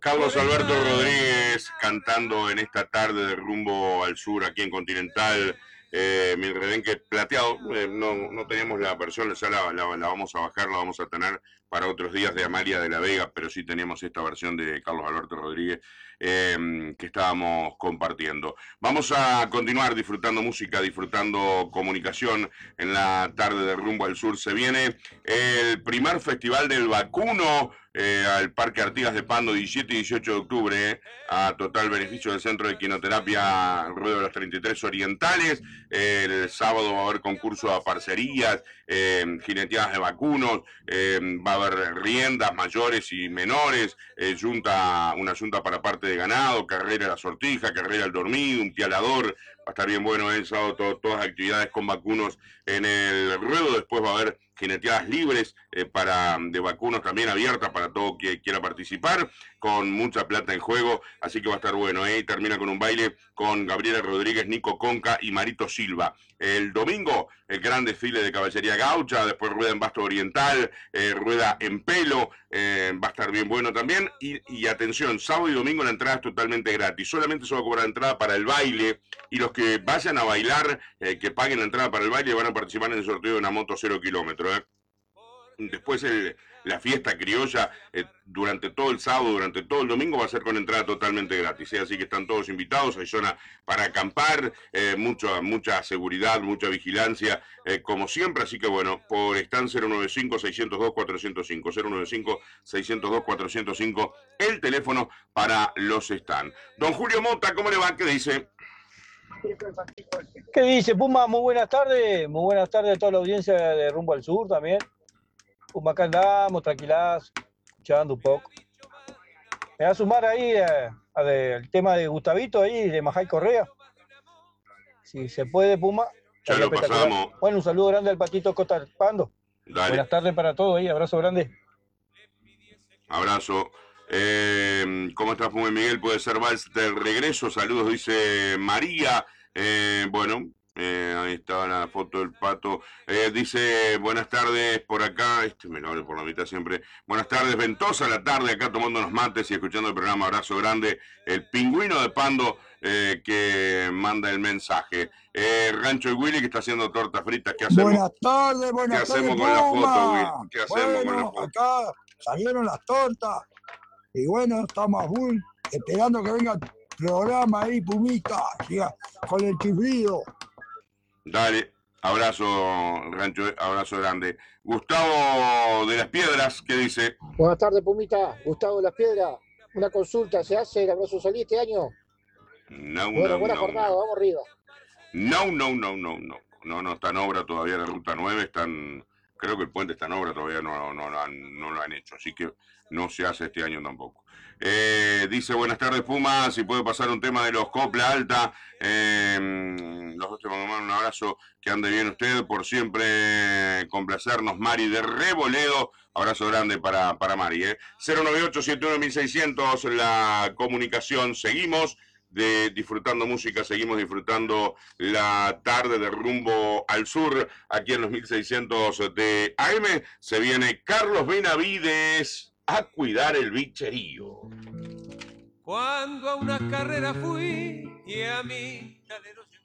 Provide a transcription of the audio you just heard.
Carlos Alberto Rodríguez cantando en esta tarde de rumbo al sur aquí en Continental. Mi redenque plateado, no teníamos la versión, ya la vamos a bajar, la vamos a tener para otros días de Amalia de la Vega, pero sí teníamos esta versión de Carlos Alberto Rodríguez que estábamos compartiendo. Vamos a continuar disfrutando música, disfrutando comunicación en la tarde de rumbo al sur. Se viene el primer festival del vacuno al Parque Artigas de Pando, 17 y 18 de octubre, a total beneficio del Centro de Quinoterapia Ruedo de los 33 Orientales. El sábado va a haber concurso de parcerías, jineteadas de vacunos, va a haber riendas mayores y menores, una yunta para parte de ganado, carrera a la sortija, carrera al dormido, un pialador. Va a estar bien bueno el sábado, todas las actividades con vacunos en el ruedo. Después va a haber jineteadas libres de vacunos también abiertas para todo quien quiera participar, con mucha plata en juego, así que va a estar bueno. Termina con un baile con Gabriela Rodríguez, Nico Conca y Marito Silva. El domingo, el gran desfile de caballería gaucha, después rueda en basto oriental, rueda en pelo, va a estar bien bueno también. Y atención, sábado y domingo la entrada es totalmente gratis, solamente se va a cobrar entrada para el baile, y los que vayan a bailar, que paguen la entrada para el baile, van a participar en el sorteo de una moto 0 kilómetros. Después la fiesta criolla durante todo el sábado, durante todo el domingo va a ser con entrada totalmente gratis, así que están todos invitados. Hay zona para acampar, mucha seguridad, mucha vigilancia, como siempre, así que bueno, por stand 095-602-405, 095-602-405, el teléfono para los stand. Don Julio Mota, ¿cómo le va? ¿Qué dice? ¿Qué dice, Puma? Muy buenas tardes a toda la audiencia de Rumbo al Sur también. Puma, acá andamos, tranquilados, escuchando un poco. Me va a sumar ahí al tema de Gustavito ahí, de Majay Correa. Si se puede, Puma. Ya lo pasamos. Bueno, un saludo grande al Patito Costa Pando. Dale. Buenas tardes para todos ahí, abrazo grande. Abrazo. ¿Cómo estás, Puma Miguel? Puede ser vals del regreso. Saludos, dice María. Bueno, ahí está la foto del pato. Dice, buenas tardes por acá. Me lo abre por la mitad siempre. Buenas tardes, ventosa la tarde acá tomando unos mates y escuchando el programa. Abrazo grande. El pingüino de Pando que manda el mensaje. Rancho y Willy que está haciendo tortas fritas. ¿Qué hacemos? Buenas tardes, ¿Qué hacemos con la foto, Willy? ¿Qué hacemos con la foto? Acá salieron las tortas y bueno, estamos a full esperando que venga el programa ahí, Pumita, con el chiflido. Dale, abrazo, Rancho, abrazo grande. Gustavo de las Piedras, ¿qué dice? Buenas tardes, Pumita. Gustavo de las Piedras. Una consulta, ¿se hace el abrazo salí este año? Buena jornada, vamos arriba. No está en obra todavía la Ruta 9, creo que el puente está en obra, todavía no lo han hecho, así que no se hace este año tampoco. Dice, buenas tardes, Puma, si puede pasar un tema de los Copla Alta. Los dos te mandamos un abrazo, que ande bien usted, por siempre complacernos, Mari de Reboledo. Abrazo grande para Mari. 098-71-1600, la comunicación. Seguimos disfrutando música, seguimos disfrutando la tarde de rumbo al sur, aquí en los 1600 de AM. Se viene Carlos Benavides a cuidar el bicherío. Cuando a una carrera fui y a mí